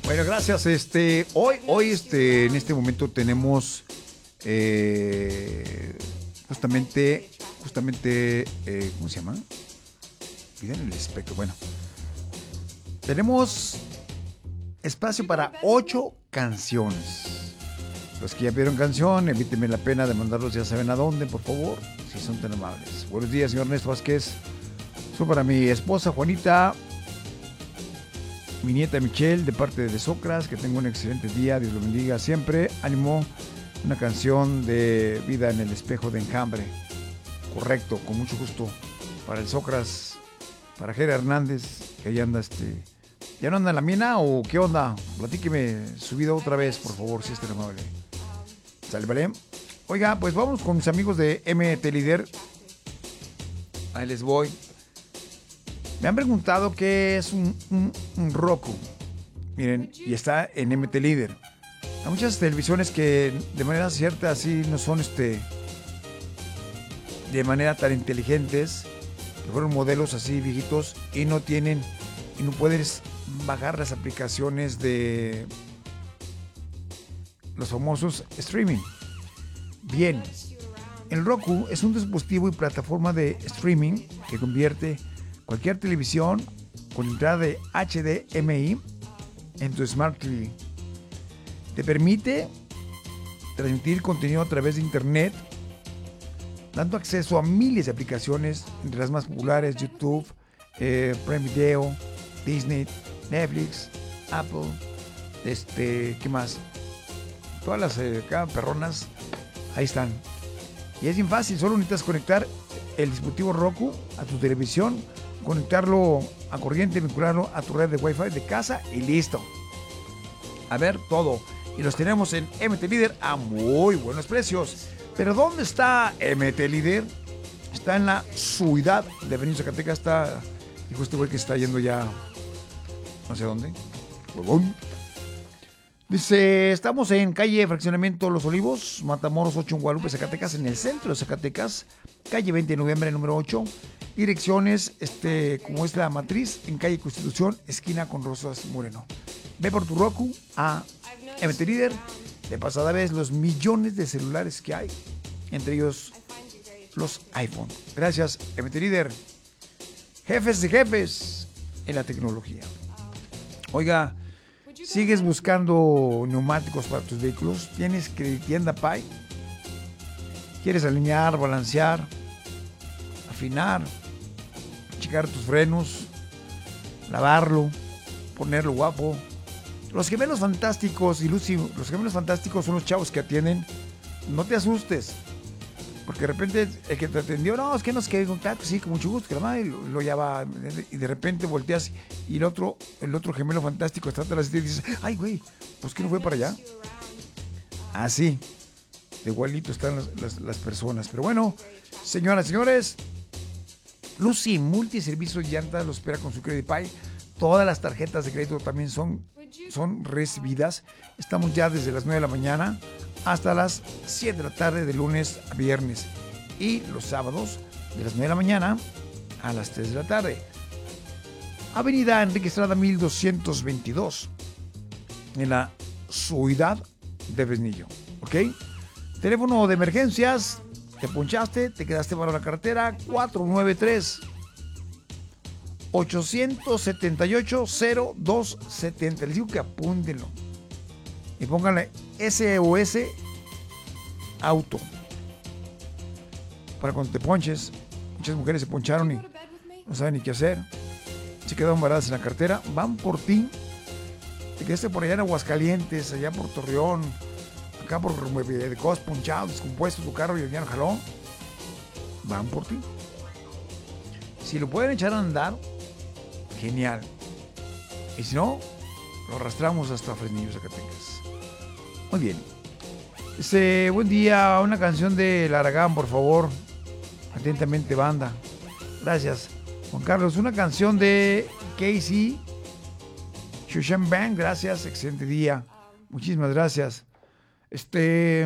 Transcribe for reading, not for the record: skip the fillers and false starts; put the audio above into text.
Bueno, gracias. En este momento tenemos justamente, ¿cómo se llama? Miren el espectro. Bueno, tenemos espacio para 8 canciones. Los que ya pidieron canción, evítenme la pena de mandarlos, ya saben a dónde, por favor, si son tan amables. Buenos días, señor Ernesto Vázquez. Son para mi esposa Juanita, mi nieta Michelle, de parte de Socras. Que tenga un excelente día, Dios lo bendiga siempre. Ánimo, una canción de Vida en el Espejo de Enjambre. Correcto, con mucho gusto. Para el Socras, para Jera Hernández, que ahí anda ¿Ya no anda en la mina o qué onda? Platíqueme su vida otra vez, por favor, si es tan amable. ¿Sale, vale? Oiga, pues vamos con mis amigos de MT Líder. Ahí les voy. Me han preguntado qué es un Roku. Miren, y está en MT Líder. Hay muchas televisiones que de manera cierta así no son de manera tan inteligentes, que fueron modelos así viejitos y no puedes bajar las aplicaciones de los famosos streaming. Bien, el Roku es un dispositivo y plataforma de streaming que convierte cualquier televisión con entrada de HDMI en tu Smart TV. Te permite transmitir contenido a través de internet, dando acceso a miles de aplicaciones, entre las más populares: YouTube, Prime Video, Disney, Netflix, Apple, ¿qué más? Todas las perronas, ahí están. Y es bien fácil, solo necesitas conectar el dispositivo Roku a tu televisión, conectarlo a corriente, vincularlo a tu red de Wi-Fi de casa y listo. A ver, todo. Y los tenemos en MT Líder a muy buenos precios. Pero ¿dónde está MT Líder? Está en la ciudad de Benito, Zacatecas. Dijo este güey que está yendo ya no sé dónde. Dice, estamos en calle Fraccionamiento Los Olivos, Matamoros 8 en Guadalupe, Zacatecas, en el centro de Zacatecas, calle 20 de noviembre, número 8. Direcciones, como es la matriz, en calle Constitución, esquina con Rosas Moreno. Ve por tu Roku a MT Líder. De pasada vez, los millones de celulares que hay, entre ellos los iPhone. Gracias, MT Líder. Jefes de jefes en la tecnología. Oiga, ¿sigues buscando neumáticos para tus vehículos? ¿Tienes Creditienda Pay? ¿Quieres alinear, balancear, afinar, checar tus frenos, lavarlo, ponerlo guapo? Los Gemelos Fantásticos y Lucy, los Gemelos Fantásticos son los chavos que atienden. No te asustes, porque de repente el que te atendió, no, es que nos quedó en contacto, sí, con mucho gusto, que la madre lo lleva, y de repente volteas y el otro Gemelo Fantástico está atrás de ti y dices, ay, güey, pues que no fue para allá. Así, de igualito están las personas. Pero bueno, señoras y señores, Lucy Multiservicios Llantas los espera con su Credit Pay. Todas las tarjetas de crédito también son recibidas. Estamos ya desde las 9 de la mañana hasta las 7 de la tarde, de lunes a viernes. Y los sábados de las 9 de la mañana a las 3 de la tarde. Avenida Enrique Estrada 1222, en la ciudad de Fresnillo. ¿Ok? Teléfono de emergencias. Te ponchaste, te quedaste para la carretera. 493-878-0270. Les digo que apúntenlo y pónganle SOS Auto para cuando te ponches. Muchas mujeres se poncharon y no saben ni qué hacer, se quedaron varadas en la cartera. Van por ti. Te quedaste por allá en Aguascalientes, allá por Torreón, acá por de cosas ponchados, descompuesto tu carro y ya no jaló. Van por ti. Si lo pueden echar a andar, genial. Y si no, lo arrastramos hasta Fresnillo, Zacatecas. Muy bien. Buen día, una canción de Laragán, por favor. Atentamente, banda. Gracias. Juan Carlos, una canción de Casey Shushan Band. Gracias, excelente día. Muchísimas gracias.